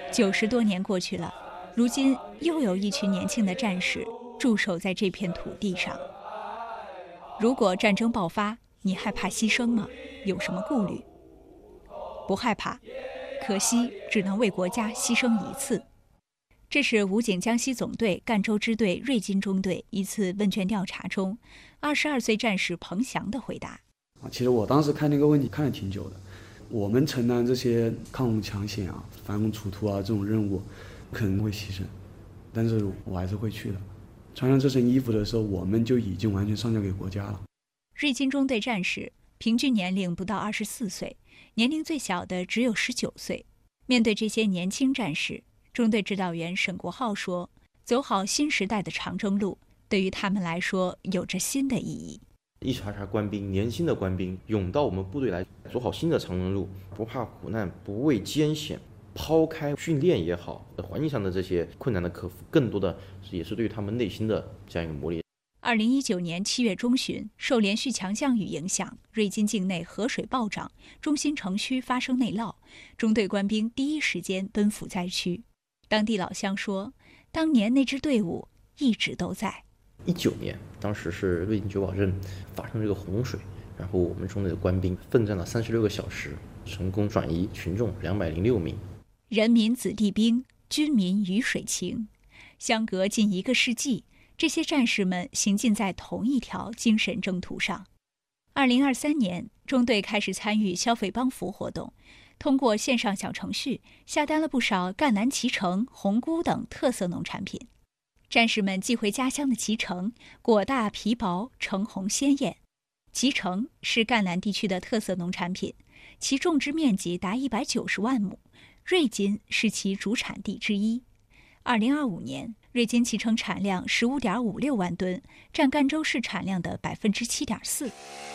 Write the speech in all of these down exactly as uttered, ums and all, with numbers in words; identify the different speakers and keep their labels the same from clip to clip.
Speaker 1: 九十多年过去了，如今又有一群年轻的战士驻守在这片土地上。如果战争爆发，你害怕牺牲吗？有什么顾虑？不害怕，可惜只能为国家牺牲一次。这是武警江西总队赣州支队瑞金中队一次问卷调查中，二十二岁战士彭翔的回答。
Speaker 2: 其实我当时看那个问题看了挺久的。我们承担这些抗洪抢险啊、反攻除土啊这种任务，可能会牺牲，但是我还是会去的。穿上这身衣服的时候，我们就已经完全上交给国家了。
Speaker 1: 瑞金中队战士平均年龄不到二十四岁，年龄最小的只有十九岁。面对这些年轻战士，中队指导员沈国浩说：“走好新时代的长征路，对于他们来说有着新的意义。”
Speaker 3: 一茬茬官兵，年轻的官兵涌到我们部队来，走好新的长征路，不怕苦难，不畏艰险，抛开训练也好，环境上的这些困难的克服，更多的也是对于他们内心的这样一个磨练。
Speaker 1: 二零一九年七月中旬，受连续强降雨影响，瑞金境内河水暴涨，中心城区发生内涝，中队官兵第一时间奔赴灾区。当地老乡说，当年那支队伍一直都在。
Speaker 3: 一九年，当时是瑞金九堡镇发生这个洪水，然后我们中队的官兵奋战了三十六个小时，成功转移群众两百零六名。
Speaker 1: 人民子弟兵，军民鱼水情，相隔近一个世纪，这些战士们行进在同一条精神征途上。二零二三年，中队开始参与消费帮扶活动，通过线上小程序下单了不少赣南脐橙、红菇等特色农产品。战士们寄回家乡的脐橙，果大皮薄，橙红鲜艳。脐橙是赣南地区的特色农产品，其种植面积达一百九十万亩，瑞金是其主产地之一。二零二五年，瑞金脐橙产量十五点五六万吨，占赣州市产量的百分之七点四。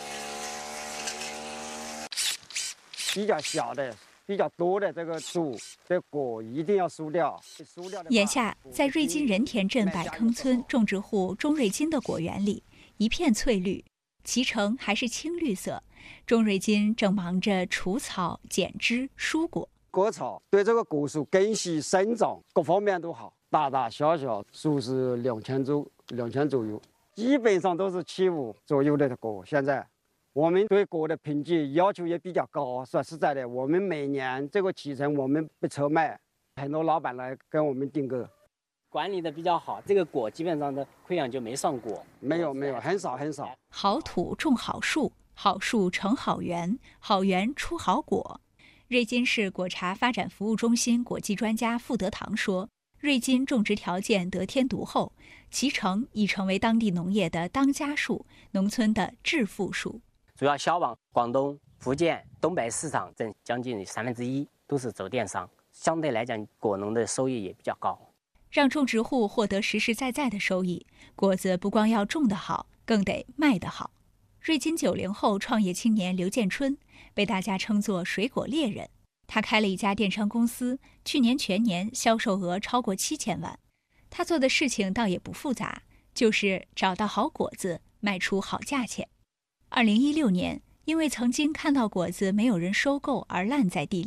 Speaker 4: 比较小的、比较多的这个树的果一定要疏掉。疏掉的
Speaker 1: 眼下，在瑞金仁田镇百坑村种植户钟瑞金的果园里，一片翠绿，脐橙还是青绿色。钟瑞金正忙着除草、剪枝、疏果。
Speaker 4: 割草对这个果树根系生长各方面都好，大大小小树是两千株、两千左右，基本上都是七五左右的果。现在我们对果的品质要求也比较高。说实在的，我们每年这个脐橙我们不愁卖，很多老板来跟我们订购。
Speaker 5: 管理的比较好，这个果基本上的溃疡就没上果。
Speaker 4: 没有没有，很少很少。
Speaker 1: 好土种好树，好树成好园，好园出好果。瑞金市果茶发展服务中心果技专家傅德堂说，瑞金种植条件得天独厚，脐橙已成为当地农业的当家树，农村的致富树。
Speaker 5: 主要销往广东、福建、东北市场，占将近三分之一都是走电商，相对来讲，果农的收益也比较高。
Speaker 1: 让种植户获得实实在在的收益，果子不光要种得好，更得卖得好。瑞金九零后创业青年刘建春被大家称作水果猎人，他开了一家电商公司，去年全年销售额超过七千万。他做的事情倒也不复杂，就是找到好果子，卖出好价钱。二零一六年，因为曾经看到果子没有人收购而烂在地里，